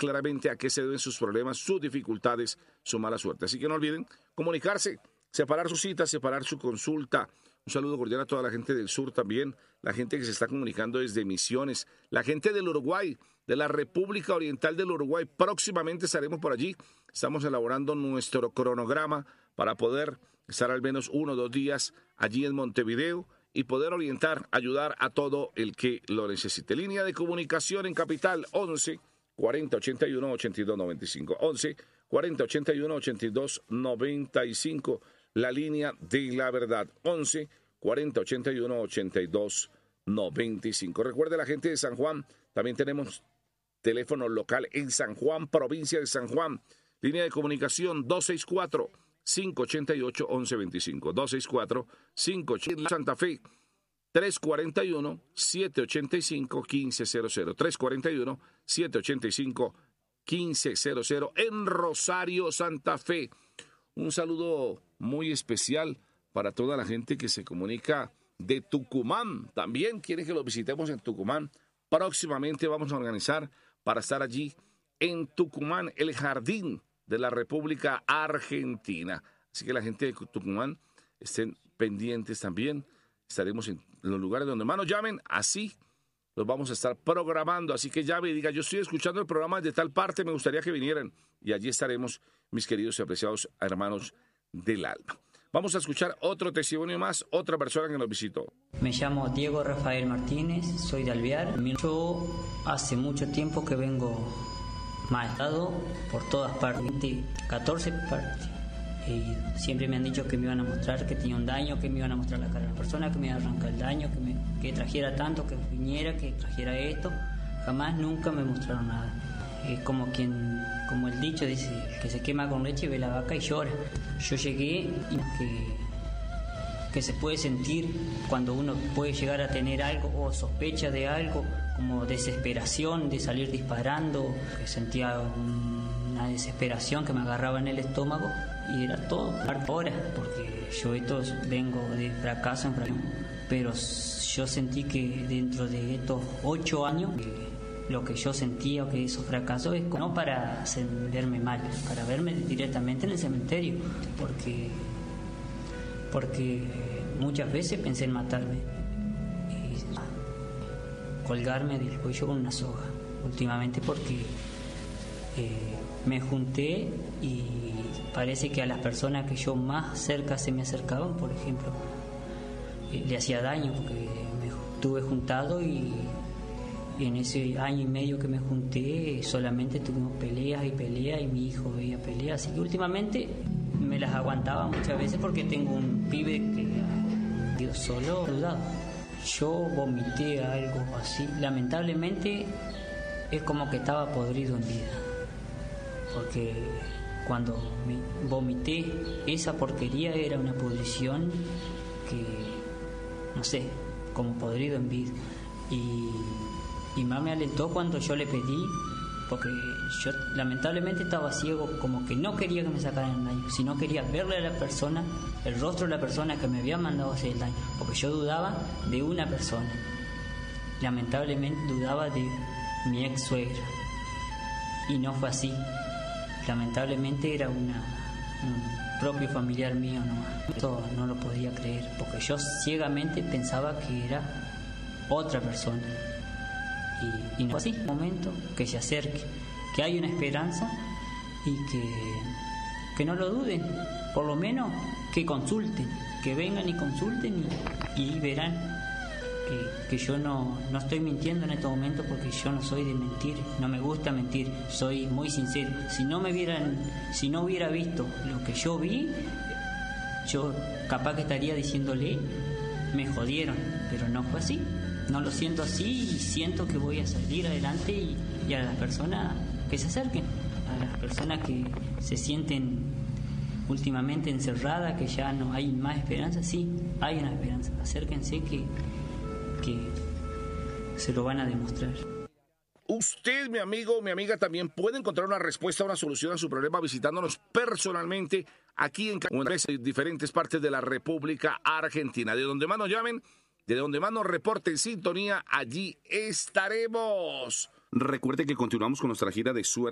claramente a qué se deben sus problemas, sus dificultades, su mala suerte. Así que no olviden comunicarse, separar su cita, separar su consulta. Un saludo cordial a toda la gente del sur también, la gente que se está comunicando desde Misiones, la gente del Uruguay, de la República Oriental del Uruguay. Próximamente estaremos por allí. Estamos elaborando nuestro cronograma para poder estar al menos 1 o 2 días allí en Montevideo y poder orientar, ayudar a todo el que lo necesite. Línea de comunicación en Capital, 11 40 81 82 95. 11 40 81 82 95. La línea de la verdad, 11 40 81 82 95. Recuerde, la gente de San Juan, también tenemos teléfono local en San Juan, provincia de San Juan. Línea de comunicación 264-588-1125. 264-588 Santa Fe. 341-785-1500. 341-785-1500 en Rosario, Santa Fe. Un saludo muy especial para toda la gente que se comunica de Tucumán. También quieren que los visitemos en Tucumán. Próximamente vamos a organizar para estar allí en Tucumán, el Jardín de la República Argentina. Así que la gente de Tucumán estén pendientes también. Estaremos en los lugares donde más nos llamen, así los vamos a estar programando. Así que llame y diga, yo estoy escuchando el programa de tal parte, me gustaría que vinieran. Y allí estaremos, mis queridos y apreciados hermanos del alma. Vamos a escuchar otro testimonio más, otra persona que nos visitó. Me llamo Diego Rafael Martínez, soy de Alvear. Yo hace mucho tiempo que vengo maltratado por todas partes, 14 partes. Y siempre me han dicho que me iban a mostrar que tenía un daño, que me iban a mostrar la cara de la persona, que me iban a arrancar el daño, que trajera tanto, que viniera, que trajera esto. Jamás, nunca me mostraron nada. Es como el dicho dice, que se quema con leche ve la vaca y llora. Yo llegué y que se puede sentir cuando uno puede llegar a tener algo o sospecha de algo, como desesperación de salir disparando, que sentía una desesperación que me agarraba en el estómago y era todo ahora, porque yo vengo de fracaso en fracaso, pero yo sentí que dentro de estos 8 años lo que yo sentía que esos fracasos es no para verme mal, para verme directamente en el cementerio, porque muchas veces pensé en matarme y colgarme del cuello con una soga últimamente, porque me junté y parece que a las personas que yo más cerca se me acercaban, por ejemplo, le hacía daño, porque me estuve juntado y en ese año y medio que me junté solamente tuvimos peleas y mi hijo veía peleas, así que últimamente me las aguantaba muchas veces porque tengo un pibe que ha ido solo, dudado. Yo vomité algo así, lamentablemente es como que estaba podrido en vida, porque cuando vomité esa porquería era una pudrición que, no sé, como podrido en vida. Y más me alentó cuando yo le pedí, porque yo lamentablemente estaba ciego, como que no quería que me sacaran el daño, sino quería verle a la persona, el rostro de la persona que me había mandado a hacer el daño, porque yo dudaba de una persona, lamentablemente dudaba de mi ex suegra, y no fue así, lamentablemente era un propio familiar mío nomás. Esto no lo podía creer, porque yo ciegamente pensaba que era otra persona. Y no fue así. Un momento que se acerque, que hay una esperanza y que no lo duden, por lo menos que consulten, que vengan y consulten y verán que yo no estoy mintiendo en este momento, porque yo no soy de mentir, no me gusta mentir, soy muy sincero. Si no hubiera visto lo que yo vi, yo capaz que estaría diciéndole me jodieron, pero no fue así. No lo siento así y siento que voy a salir adelante y a las personas que se acerquen, a las personas que se sienten últimamente encerradas, que ya no hay más esperanza, sí, hay una esperanza, acérquense que se lo van a demostrar. Usted, mi amigo, mi amiga, también puede encontrar una respuesta, una solución a su problema visitándonos personalmente aquí en diferentes partes de la República Argentina. De donde más nos llamen, de donde más nos reporten sintonía, allí estaremos. Recuerde que continuamos con nuestra gira de suerte.